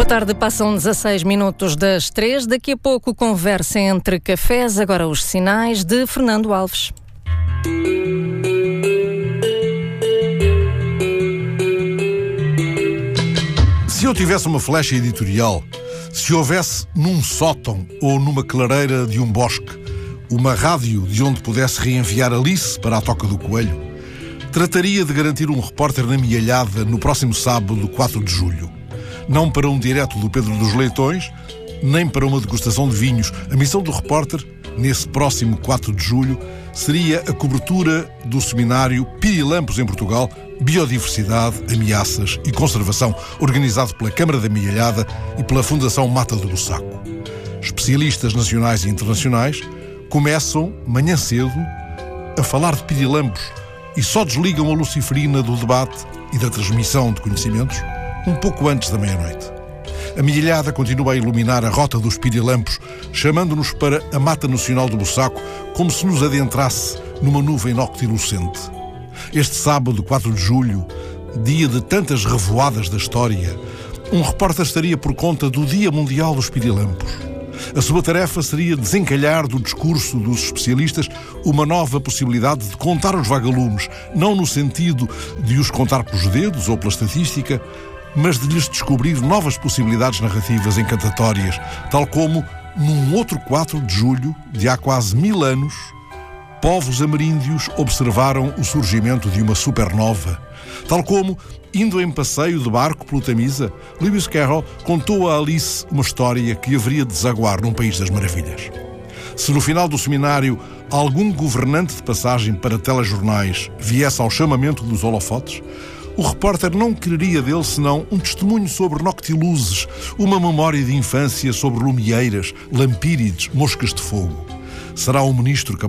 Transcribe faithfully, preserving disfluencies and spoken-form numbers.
Boa tarde, passam dezasseis minutos das três. Daqui a pouco conversa entre cafés, agora os sinais de Fernando Alves. Se eu tivesse uma flecha editorial, se houvesse num sótão ou numa clareira de um bosque uma rádio de onde pudesse reenviar Alice para a Toca do Coelho, trataria de garantir um repórter na Mialhada no próximo sábado, quatro de julho. Não para um direto do Pedro dos Leitões, nem para uma degustação de vinhos. A missão do repórter, nesse próximo quatro de julho, seria a cobertura do seminário Pirilampos em Portugal, Biodiversidade, Ameaças e Conservação, organizado pela Câmara da Mialhada e pela Fundação Mata do Bussaco. Especialistas nacionais e internacionais começam, manhã cedo, a falar de pirilampos e só desligam a luciferina do debate e da transmissão de conhecimentos um pouco antes da meia-noite. A Mialhada continua a iluminar a rota dos pirilampos, chamando-nos para a Mata Nacional do Bussaco, como se nos adentrasse numa nuvem noctilucente. Este sábado, quatro de julho, dia de tantas revoadas da história, um repórter estaria por conta do Dia Mundial dos Pirilampos. A sua tarefa seria desencalhar do discurso dos especialistas uma nova possibilidade de contar os vagalumes, não no sentido de os contar pelos dedos ou pela estatística, mas de lhes descobrir novas possibilidades narrativas encantatórias, tal como, num outro quatro de julho, de há quase mil anos, povos ameríndios observaram o surgimento de uma supernova. Tal como, indo em passeio de barco pelo Tamisa, Lewis Carroll contou a Alice uma história que haveria de desaguar num país das maravilhas. Se no final do seminário algum governante de passagem para telejornais viesse ao chamamento dos holofotes, o repórter não quereria dele senão um testemunho sobre noctiluzes, uma memória de infância sobre lumieiras, lampírides, moscas de fogo. Será um ministro capaz